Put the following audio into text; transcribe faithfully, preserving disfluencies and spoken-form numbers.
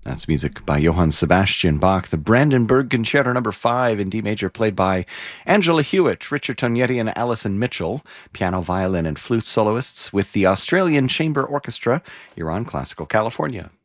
That's music by Johann Sebastian Bach. The Brandenburg Concerto number five in D major, played by Angela Hewitt, Richard Tognetti, and Alison Mitchell. Piano, violin, and flute soloists with the Australian Chamber Orchestra. You're on Classical California.